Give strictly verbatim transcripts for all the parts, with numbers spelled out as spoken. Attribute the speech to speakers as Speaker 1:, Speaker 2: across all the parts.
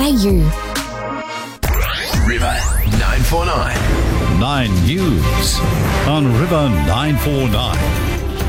Speaker 1: A U.
Speaker 2: River nine four nine.
Speaker 3: Nine News on River nine four nine.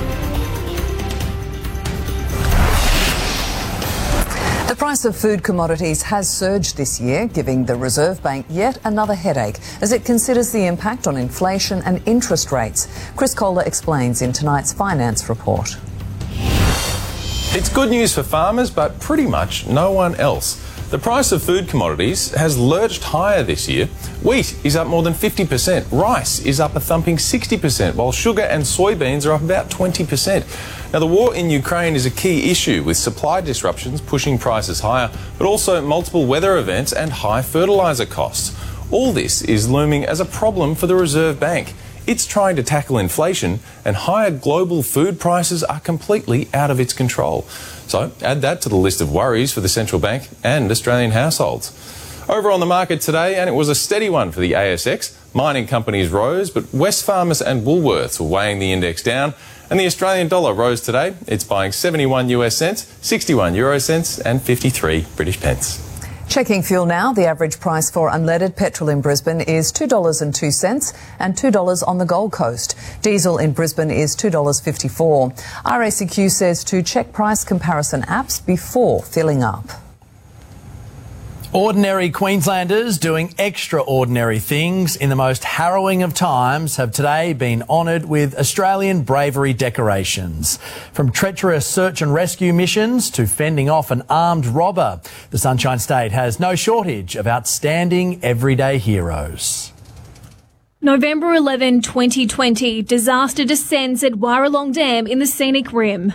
Speaker 4: The price of food commodities has surged this year, giving the Reserve Bank yet another headache as it considers the impact on inflation and interest rates. Chris Kohler explains in tonight's finance report.
Speaker 5: It's good news for farmers, but pretty much no one else. The price of food commodities has lurched higher this year. Wheat is up more than fifty percent. Rice is up a thumping sixty percent, while sugar and soybeans are up about twenty percent. Now, the war in Ukraine is a key issue, with supply disruptions pushing prices higher, but also multiple weather events and high fertiliser costs. All this is looming as a problem for the Reserve Bank. It's trying to tackle inflation, and higher global food prices are completely out of its control. So add that to the list of worries for the central bank and Australian households. Over on the market today, and it was a steady one for the A S X, mining companies rose, but Wesfarmers and Woolworths were weighing the index down, and the Australian dollar rose today. It's buying seventy-one US cents, sixty-one euro cents and fifty-three British pence.
Speaker 4: Checking fuel now. The average price for unleaded petrol in Brisbane is two dollars and two cents and two dollars on the Gold Coast. Diesel in Brisbane is two dollars fifty-four. R A C Q says to check price comparison apps before filling up.
Speaker 6: Ordinary Queenslanders doing extraordinary things in the most harrowing of times have today been honoured with Australian bravery decorations. From treacherous search and rescue missions to fending off an armed robber, the Sunshine State has no shortage of outstanding everyday heroes.
Speaker 7: November eleventh, twenty twenty, disaster descends at Warralong Dam in the Scenic Rim.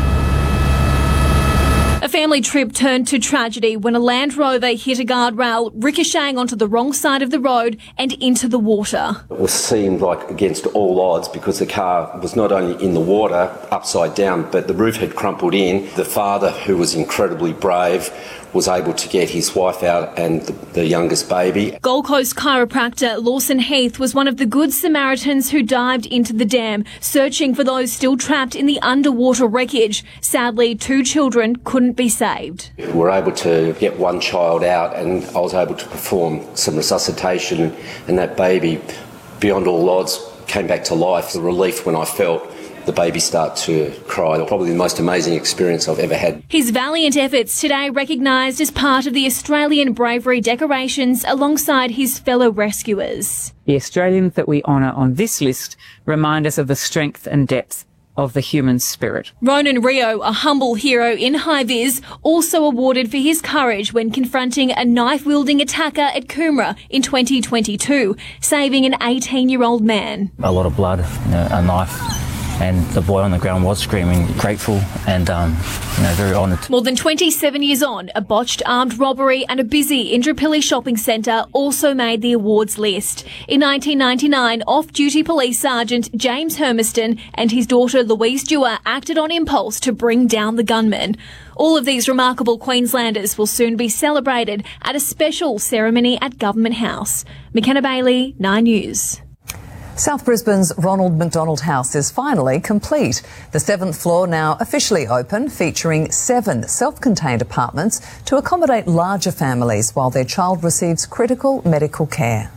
Speaker 7: A family trip turned to tragedy when a Land Rover hit a guardrail, ricocheting onto the wrong side of the road and into the water.
Speaker 8: It was seemed like against all odds because the car was not only in the water, upside down, but the roof had crumpled in. The father, who was incredibly brave, was able to get his wife out and the, the youngest baby.
Speaker 7: Gold Coast chiropractor Lawson Heath was one of the Good Samaritans who dived into the dam, searching for those still trapped in the underwater wreckage. Sadly, two children couldn't be saved.
Speaker 8: We were able to get one child out, and I was able to perform some resuscitation, and that baby, beyond all odds, came back to life. The relief when I felt the baby start to cry. Probably the most amazing experience I've ever had.
Speaker 7: His valiant efforts today recognised as part of the Australian Bravery Decorations alongside his fellow rescuers.
Speaker 9: The Australians that we honour on this list remind us of the strength and depth of the human spirit.
Speaker 7: Ronan Rio, a humble hero in high-vis, also awarded for his courage when confronting a knife-wielding attacker at Coomera in twenty twenty-two, saving an eighteen-year-old man.
Speaker 10: A lot of blood, you know, a knife. And the boy on the ground was screaming, grateful and, um, you know, very honoured.
Speaker 7: More than twenty-seven years on, a botched armed robbery and a busy Indooroopilly shopping centre also made the awards list. In nineteen ninety-nine, off-duty police sergeant James Hermiston and his daughter Louise Dewar acted on impulse to bring down the gunman. All of these remarkable Queenslanders will soon be celebrated at a special ceremony at Government House. McKenna Bailey, Nine News.
Speaker 4: South Brisbane's Ronald McDonald House is finally complete. The seventh floor now officially open, featuring seven self-contained apartments to accommodate larger families while their child receives critical medical care.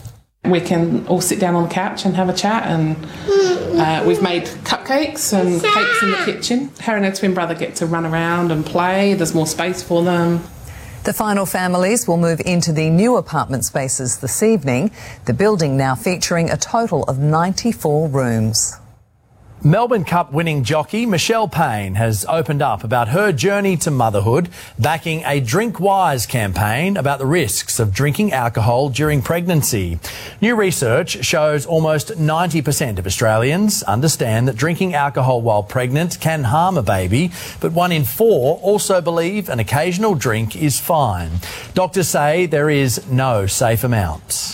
Speaker 11: We can all sit down on the couch and have a chat, and uh, we've made cupcakes and cakes in the kitchen. Her and her twin brother get to run around and play. There's more space for them.
Speaker 4: The final families will move into the new apartment spaces this evening, the building now featuring a total of ninety-four rooms.
Speaker 6: Melbourne Cup winning jockey Michelle Payne has opened up about her journey to motherhood, backing a Drink Wise campaign about the risks of drinking alcohol during pregnancy. New research shows almost ninety percent of Australians understand that drinking alcohol while pregnant can harm a baby, but one in four also believe an occasional drink is fine. Doctors say there is no safe amount.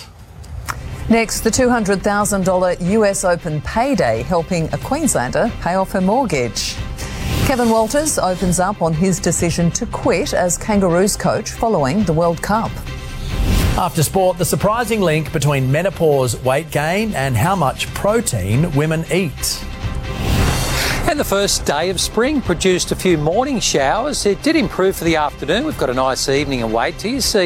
Speaker 4: Next, the two hundred thousand dollars U S Open payday helping a Queenslander pay off her mortgage. Kevin Walters opens up on his decision to quit as Kangaroos coach following the World Cup.
Speaker 6: After sport, the surprising link between menopause weight gain and how much protein women eat.
Speaker 12: And the first day of spring produced a few morning showers. It did improve for the afternoon. We've got a nice evening and wait till you see